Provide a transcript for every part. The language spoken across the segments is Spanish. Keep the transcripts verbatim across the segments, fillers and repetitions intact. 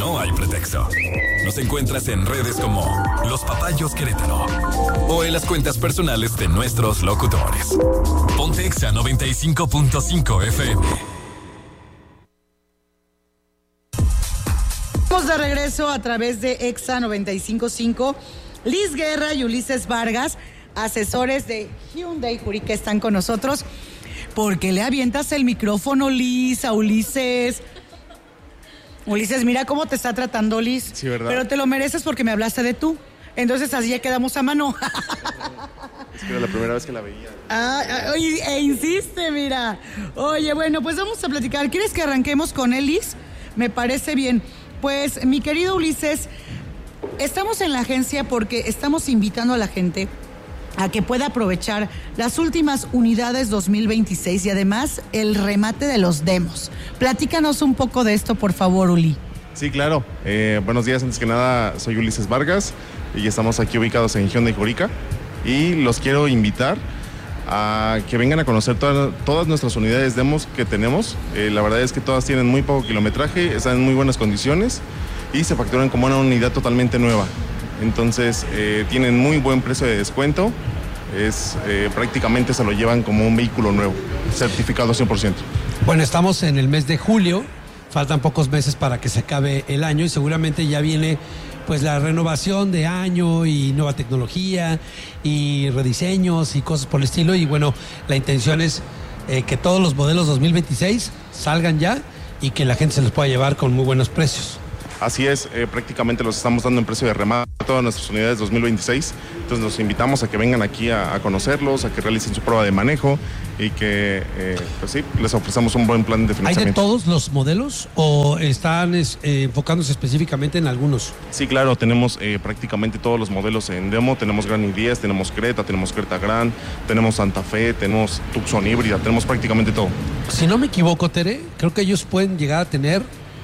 no hay pretexto. Nos encuentras en redes como Los Papayos Querétaro o en las cuentas personales de nuestros locutores. Ponte Exa noventa y cinco punto cinco F M. Estamos de regreso a través de Exa noventa y cinco punto cinco. Liz Guerra y Ulises Vargas, asesores de Hyundai Jurica, están con nosotros. ¿Por qué le avientas el micrófono, Liz, a Ulises? Ulises, mira cómo te está tratando Liz. Sí, ¿verdad? Pero te lo mereces porque me hablaste de tú. Entonces así ya quedamos a mano. Es que era la primera vez que la veía. Ah, oye, e insiste, mira. Oye, bueno, pues vamos a platicar. ¿Quieres que arranquemos con él, Liz? Me parece bien. Pues, mi querido Ulises, estamos en la agencia porque estamos invitando a la gente a que pueda aprovechar las últimas unidades dos mil veintiséis y además el remate de los demos. Platícanos un poco de esto, por favor, Uli. Sí, claro. Eh, buenos días, antes que nada, soy Ulises Vargas y estamos aquí ubicados en Hyundai Jurica y los quiero invitar a que vengan a conocer toda, todas nuestras unidades demos que tenemos. Eh, la verdad es que todas tienen muy poco kilometraje, están en muy buenas condiciones y se facturan como una unidad totalmente nueva. Entonces eh, tienen muy buen precio de descuento, es, eh, prácticamente se lo llevan como un vehículo nuevo, certificado cien por ciento. Bueno, estamos en el mes de julio, faltan pocos meses para que se acabe el año y seguramente ya viene pues la renovación de año y nueva tecnología y rediseños y cosas por el estilo, y bueno, la intención es eh, que todos los modelos dos mil veintiséis salgan ya y que la gente se los pueda llevar con muy buenos precios. Así es, eh, prácticamente los estamos dando en precio de remate a todas nuestras unidades dos mil veintiséis, entonces los invitamos a que vengan aquí a, a conocerlos, a que realicen su prueba de manejo y que, eh, pues sí, les ofrecemos un buen plan de financiamiento. ¿Hay de todos los modelos o están eh, enfocándose específicamente en algunos? Sí, claro, tenemos eh, prácticamente todos los modelos en demo, tenemos Gran i diez, tenemos Creta, tenemos Creta Gran, tenemos Santa Fe, tenemos Tucson híbrida, tenemos prácticamente todo. Si no me equivoco, Tere, creo que ellos pueden llegar a tener,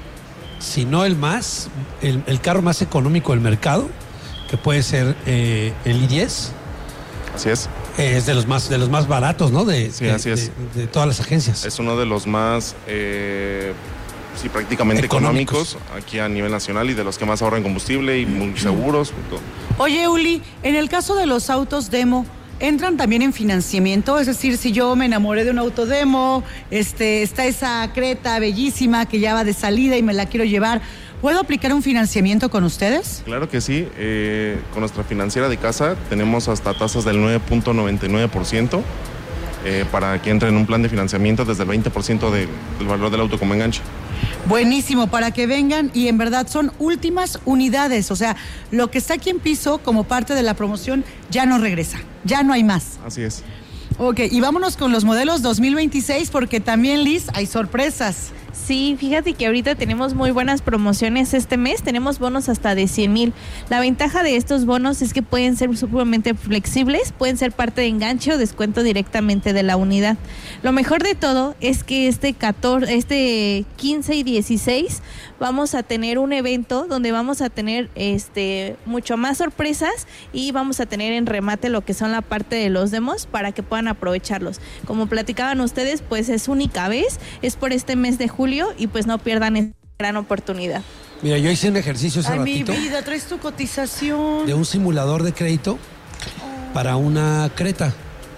si no el más, el, el carro más económico del mercado, que puede ser eh, el i diez. Así es. Eh, es de los más de los más baratos, ¿no? De, sí, de, así es. De, de todas las agencias. Es uno de los más, eh, sí, prácticamente económicos. económicos aquí a nivel nacional y de los que más ahorran combustible y muy seguros. Oye, Uli, en el caso de los autos demo, ¿entran también en financiamiento? Es decir, si yo me enamoré de un auto demo, este, está esa Creta bellísima que ya va de salida y me la quiero llevar, ¿puedo aplicar un financiamiento con ustedes? Claro que sí. Eh, con nuestra financiera de casa tenemos hasta tasas del nueve punto noventa y nueve por ciento eh, para que entre en un plan de financiamiento desde el veinte por ciento de, del valor del auto como enganche. Buenísimo, para que vengan, y en verdad son últimas unidades, o sea, lo que está aquí en piso como parte de la promoción ya no regresa, ya no hay más. Así es. Ok, y vámonos con los modelos dos mil veintiséis porque también, Liz, hay sorpresas. Sí, fíjate que ahorita tenemos muy buenas promociones este mes, tenemos bonos hasta de cien mil. La ventaja de estos bonos es que pueden ser sumamente flexibles, pueden ser parte de enganche o descuento directamente de la unidad. Lo mejor de todo es que este catorce, este quince y dieciséis vamos a tener un evento donde vamos a tener este mucho más sorpresas y vamos a tener en remate lo que son la parte de los demos para que puedan aprovecharlos. Como platicaban ustedes, pues es única vez, es por este mes de julio y pues no pierdan esta gran oportunidad. Mira, yo hice un ejercicio hace Ay, ratito. mi vida, traes tu cotización. De un simulador de crédito para una Creta.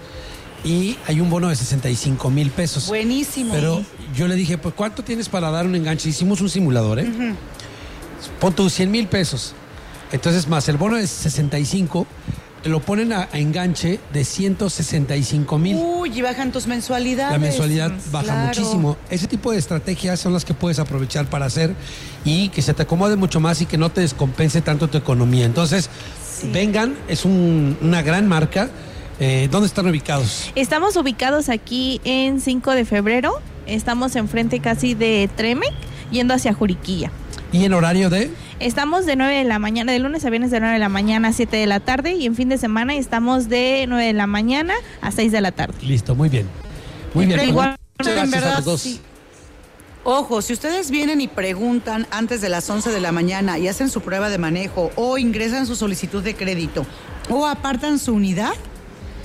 Y hay un bono de sesenta y cinco mil pesos. Buenísimo. Pero yo le dije, pues, ¿cuánto tienes para dar un enganche? Hicimos un simulador, ¿eh? Uh-huh. Pon tus cien mil pesos. Entonces, más el bono de sesenta y cinco, lo ponen a, a enganche de ciento sesenta y cinco mil. Uy, y bajan tus mensualidades. La mensualidad baja claro. muchísimo. Ese tipo de estrategias son las que puedes aprovechar para hacer y que se te acomode mucho más y que no te descompense tanto tu economía. Entonces, sí. Vengan, es un, una gran marca. Eh, ¿Dónde están ubicados? Estamos ubicados aquí en cinco de febrero. Estamos enfrente casi de Tremec, yendo hacia Juriquilla. ¿Y en horario de...? Estamos de nueve de la mañana, de lunes a viernes de nueve de la mañana a siete de la tarde, y en fin de semana estamos de nueve de la mañana a seis de la tarde. Listo, muy bien. Muy bien. Igual, Muchas en gracias verdad, a los dos. Sí. Ojo, si ustedes vienen y preguntan antes de las once de la mañana y hacen su prueba de manejo o ingresan su solicitud de crédito o apartan su unidad,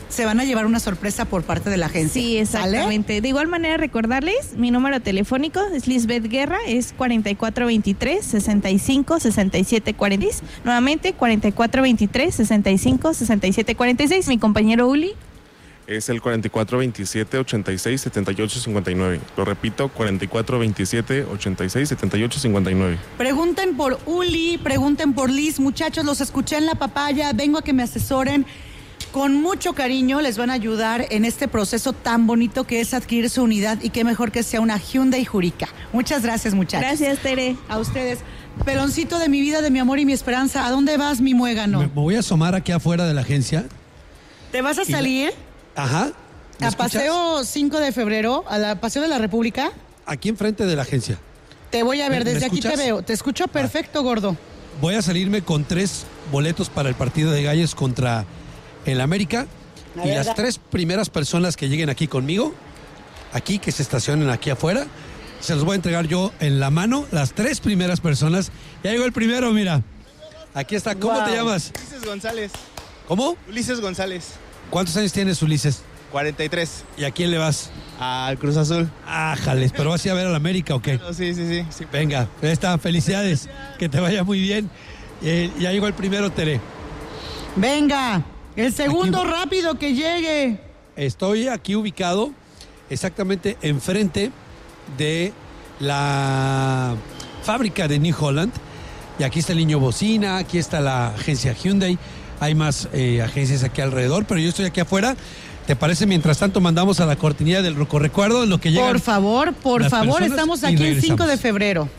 se van a llevar una sorpresa por parte de la agencia. Sí, exactamente. ¿Sale? De igual manera, recordarles, mi número telefónico es Lisbeth Guerra, es cuarenta y cuatro veintitrés, sesenta y cinco, sesenta y siete cuarenta y seis. Nuevamente, cuarenta y cuatro veintitrés, sesenta y cinco, sesenta y siete cuarenta y seis. Mi compañero Uli. Es el cuarenta y cuatro veintisiete, ochenta y seis, setenta y ocho cincuenta y nueve. Lo repito, cuarenta y cuatro veintisiete, ochenta y seis, setenta y ocho cincuenta y nueve. Pregunten por Uli, pregunten por Liz. Muchachos, los escuché en La Papaya. Vengo a que me asesoren. Con mucho cariño les van a ayudar en este proceso tan bonito que es adquirir su unidad, y qué mejor que sea una Hyundai Jurica. Muchas gracias, muchachos. Gracias, Tere. A ustedes. Peloncito de mi vida, de mi amor y mi esperanza, ¿a dónde vas, mi muégano? Me, me voy a asomar aquí afuera de la agencia. ¿Te vas a salir? Ajá. ¿A escuchas? Paseo cinco de febrero? ¿A la Paseo de la República? Aquí enfrente de la agencia. Te voy a ver, ¿Me, desde me aquí te veo. Te escucho perfecto, gordo. Voy a salirme con tres boletos para el partido de Galles contra el América. A y ver, las da. tres primeras personas que lleguen aquí conmigo, aquí, que se estacionen aquí afuera, se los voy a entregar yo en la mano, las tres primeras personas. Ya llegó el primero, mira. Aquí está. ¿Cómo Wow. te llamas? Ulises González. ¿Cómo? Ulises González. ¿Cuántos años tienes, Ulises? cuarenta y tres. ¿Y a quién le vas? Al Cruz Azul. Ájales, ¿pero vas a ir a ver al América o qué? No, sí, sí, sí, sí. Venga, ahí está, felicidades. Que te vaya muy bien. Eh, ya llegó el primero, Tere. Venga, el segundo Aquí- rápido que llegue. Estoy aquí ubicado exactamente enfrente de la fábrica de New Holland. Y aquí está el niño bocina, aquí está la agencia Hyundai. Hay más eh, agencias aquí alrededor, pero yo estoy aquí afuera. ¿Te parece? Mientras tanto, mandamos a la cortinilla del Ruco Recuerdo en lo que llegan. Por favor, por las favor, personas estamos y aquí el regresamos. cinco de febrero.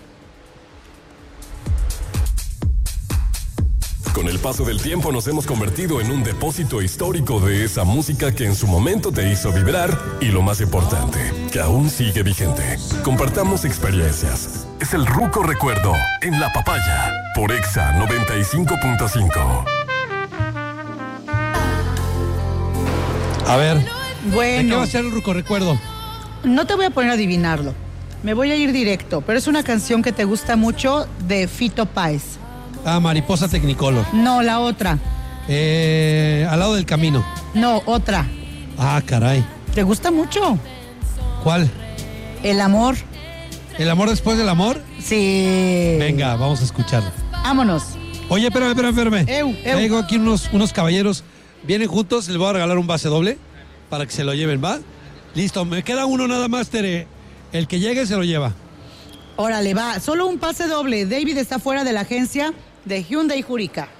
Con el paso del tiempo nos hemos convertido en un depósito histórico de esa música que en su momento te hizo vibrar y lo más importante, que aún sigue vigente. Compartamos experiencias. Es el Ruco Recuerdo en La Papaya por Exa noventa y cinco punto cinco. A ver, ¿de qué Bueno, va a ser el Ruco Recuerdo? no te voy a poner a adivinarlo. Me voy a ir directo, pero es una canción que te gusta mucho de Fito Páez. Ah, Mariposa Technicolor. No, la otra. Eh, al lado del camino. No, otra. Ah, caray. ¿Te gusta mucho? ¿Cuál? El amor. ¿El amor después del amor? Sí. Venga, vamos a escucharlo. Vámonos. Oye, espérame, espérame, espérame. Eu, eu. Traigo aquí unos, unos caballeros. Vienen juntos, les voy a regalar un base doble para que se lo lleven, ¿va? Listo, me queda uno nada más, Tere. El que llegue se lo lleva. Órale, va. Solo un pase doble. David está fuera de la agencia de Hyundai Jurica.